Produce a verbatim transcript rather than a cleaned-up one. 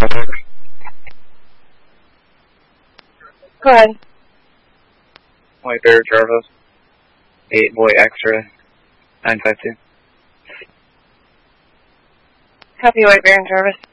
Go ahead. White Bear Jarvis. eight Boy Extra. nine five two. Copy, White Bear and Jarvis.